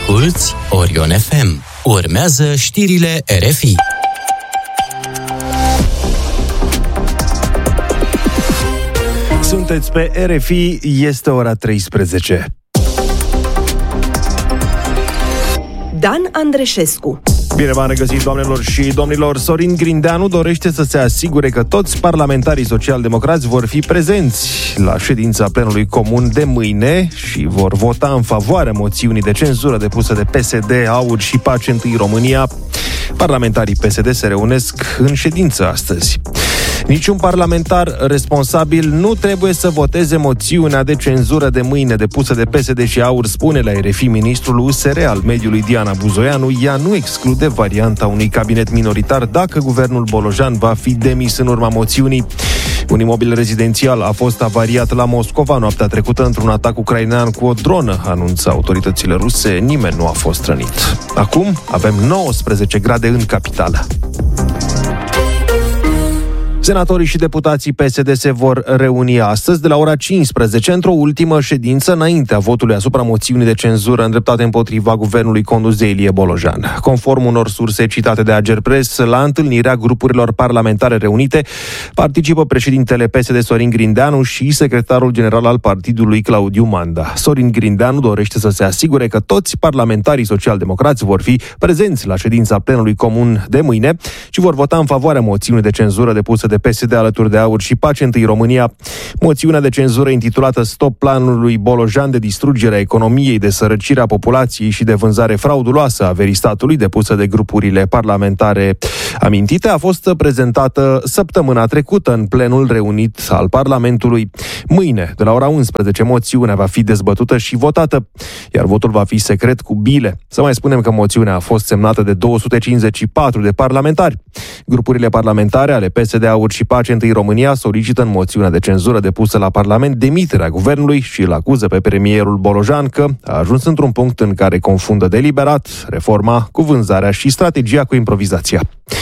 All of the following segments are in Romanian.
Asculți Orion FM. Urmează știrile RFI. Sunteți pe RFI, este ora 13. Dan Andreșescu. Bine v-am regăsit, doamnelor și domnilor. Sorin Grindeanu dorește să se asigure că toți parlamentarii social-democrați vor fi prezenți la ședința plenului comun de mâine și vor vota în favoarea moțiunii de cenzură depusă de PSD, AUR și Pace Întâi România. Parlamentarii PSD se reunesc în ședință astăzi. Niciun parlamentar responsabil nu trebuie să voteze moțiunea de cenzură de mâine depusă de PSD și AUR, spune la RFI ministrul USR al mediului Diana Buzoianu. Ea nu exclude varianta unui cabinet minoritar dacă guvernul Bolojan va fi demis în urma moțiunii. Un imobil rezidențial a fost avariat la Moscova noaptea trecută într-un atac ucrainean cu o dronă, anunță autoritățile ruse. Nimeni nu a fost rănit. Acum avem 19 grade în capitală. Senatorii și deputații PSD se vor reuni astăzi de la ora 15 într-o ultimă ședință înaintea votului asupra moțiunii de cenzură îndreptate împotriva guvernului condus de Ilie Bolojan. Conform unor surse citate de Agerpres, la întâlnirea grupurilor parlamentare reunite participă președintele PSD Sorin Grindeanu și secretarul general al partidului Claudiu Manda. Sorin Grindeanu dorește să se asigure că toți parlamentarii social-democrați vor fi prezenți la ședința plenului comun de mâine și vor vota în favoarea moțiunii de cenzură depusă de PSD alături de AUR și Pace Întâi România. Moțiunea de cenzură intitulată Stop planului Bolojan de distrugere a economiei, de sărăcire a populației și de vânzare frauduloasă a averii statului, depusă de grupurile parlamentare amintite, a fost prezentată săptămâna trecută în plenul reunit al Parlamentului. Mâine, de la ora 11, moțiunea va fi dezbătută și votată, iar votul va fi secret cu bile. Să mai spunem că moțiunea a fost semnată de 254 de parlamentari. Grupurile parlamentare ale PSD, AUR și Pace Întâi România solicită în moțiunea de cenzură depusă la Parlament demiterea guvernului și îl acuză pe premierul Bolojan că a ajuns într-un punct în care confundă deliberat reforma cu vânzarea și strategia cu improvizația.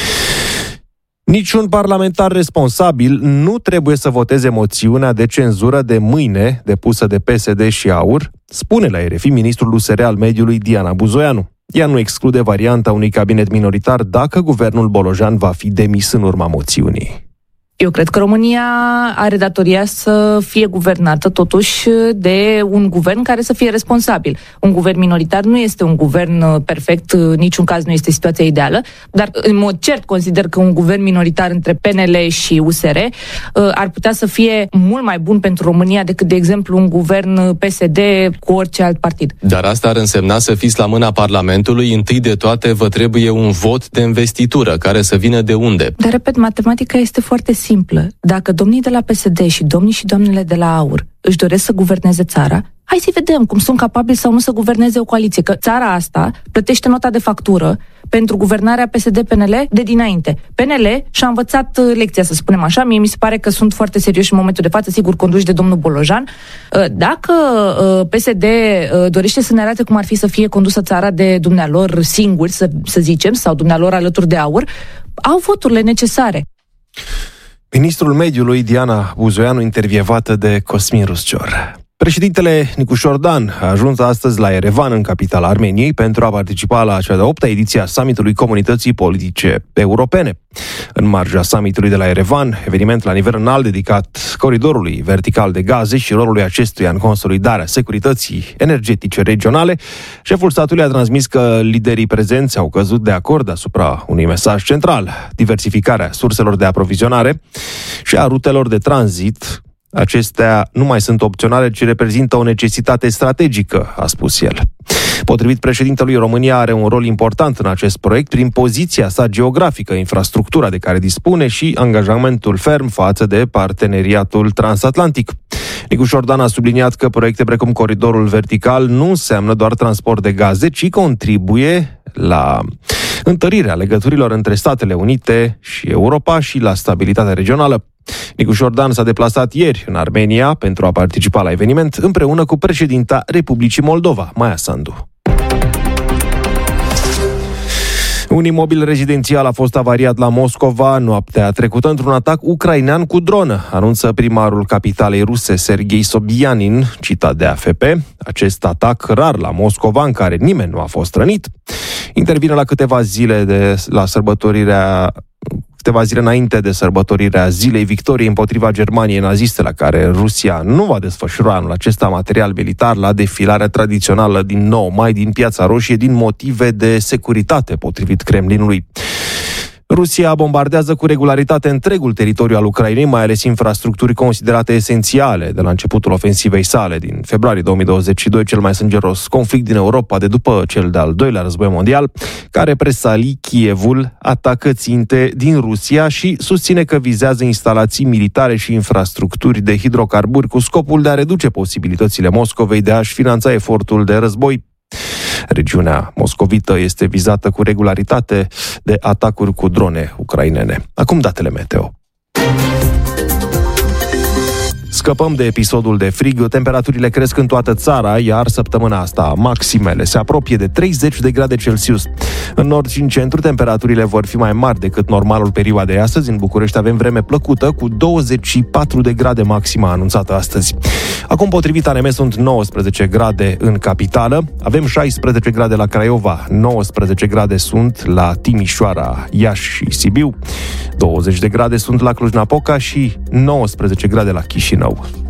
Niciun parlamentar responsabil nu trebuie să voteze moțiunea de cenzură de mâine depusă de PSD și AUR, spune la RFI ministrul USR al mediului Diana Buzoianu. Ea nu exclude varianta unui cabinet minoritar dacă guvernul Bolojan va fi demis în urma moțiunii. Eu cred că România are datoria să fie guvernată totuși de un guvern care să fie responsabil. Un guvern minoritar nu este un guvern perfect, în niciun caz nu este situația ideală, dar în mod cert consider că un guvern minoritar între PNL și USR ar putea să fie mult mai bun pentru România decât, de exemplu, un guvern PSD cu orice alt partid. Dar asta ar însemna să fiți la mâna Parlamentului. Întâi de toate vă trebuie un vot de investitură care să vină de unde? Dar, repet, matematica este foarte simplă. Dacă domnii de la PSD și domnii și doamnele de la AUR își doresc să guverneze țara, hai să vedem cum sunt capabili sau nu să guverneze o coaliție, că țara asta plătește nota de factură pentru guvernarea PSD-PNL de dinainte. PNL și-a învățat lecția, să spunem așa. Mie mi se pare că sunt foarte serioși în momentul de față, sigur conduși de domnul Bolojan. Dacă PSD dorește să ne arate cum ar fi să fie condusă țara de dumnealor singuri, să zicem, sau dumnealor alături de AUR, au voturile necesare. Ministrul mediului Diana Buzoianu, intervievată de Cosmin Ruscior. Președintele Nicușor Dan a ajuns astăzi la Yerevan, în capitala Armeniei, pentru a participa la cea de-a 8-a ediție a summitului Comunității Politice Europene. În marja summitului de la Yerevan, eveniment la nivel înalt dedicat coridorului vertical de gaze și rolului acestuia în consolidarea securității energetice regionale, șeful statului a transmis că liderii prezenți au căzut de acord asupra unui mesaj central: diversificarea surselor de aprovizionare și a rutelor de tranzit. Acestea nu mai sunt opționale, ci reprezintă o necesitate strategică, a spus el. Potrivit președintelui, România are un rol important în acest proiect prin poziția sa geografică, infrastructura de care dispune și angajamentul ferm față de parteneriatul transatlantic. Nicușor Dan a subliniat că proiecte precum coridorul vertical nu înseamnă doar transport de gaze, ci contribuie la întărirea legăturilor între Statele Unite și Europa și la stabilitatea regională. Nicușor Dan s-a deplasat ieri în Armenia pentru a participa la eveniment împreună cu președinta Republicii Moldova, Maia Sandu. Un imobil rezidențial a fost avariat la Moscova noaptea trecută într-un atac ucrainean cu dronă, anunță primarul capitalei ruse, Serghei Sobyanin, citat de AFP. Acest atac rar la Moscova, în care nimeni nu a fost rănit, intervine la câteva zile înainte de sărbătorirea Zilei Victoriei împotriva Germaniei naziste, la care Rusia nu va desfășura anul acesta material militar la defilarea tradițională din 9 mai din Piața Roșie din motive de securitate, potrivit Kremlinului. Rusia bombardează cu regularitate întregul teritoriu al Ucrainei, mai ales infrastructuri considerate esențiale de la începutul ofensivei sale din februarie 2022, cel mai sângeros conflict din Europa de după cel de-al doilea război mondial, care presali Kievul, atacă ținte din Rusia și susține că vizează instalații militare și infrastructuri de hidrocarburi cu scopul de a reduce posibilitățile Moscovei de a-și finanța efortul de război. Regiunea moscovită este vizată cu regularitate de atacuri cu drone ucrainene. Acum datele meteo. Scăpăm de episodul de frig, temperaturile cresc în toată țara, iar săptămâna asta maximele se apropie de 30 de grade Celsius. În nord și în centru, temperaturile vor fi mai mari decât normalul perioadei astăzi. În București avem vreme plăcută, cu 24 de grade maxima anunțată astăzi. Acum, potrivit ANM, sunt 19 grade în capitală, avem 16 grade la Craiova, 19 grade sunt la Timișoara, Iași și Sibiu, 20 de grade sunt la Cluj-Napoca și 19 grade la Chișinău.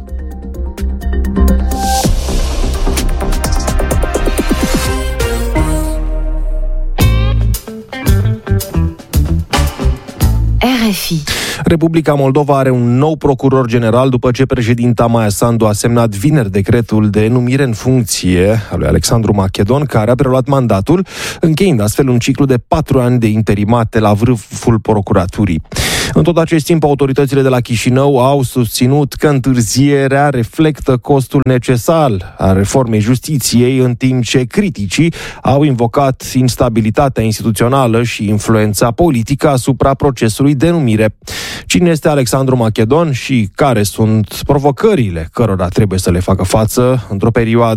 RFI. Republica Moldova are un nou procuror general după ce președinta Maia Sandu a semnat vineri decretul de numire în funcție a lui Alexandru Machedon, care a preluat mandatul, încheiind astfel un ciclu de 4 ani de interimate la vârful procuraturii. În tot acest timp, autoritățile de la Chișinău au susținut că întârzierea reflectă costul necesar a reformei justiției, în timp ce criticii au invocat instabilitatea instituțională și influența politică asupra procesului de numire. Cine este Alexandru Machedon și care sunt provocările cărora trebuie să le facă față într-o perioadă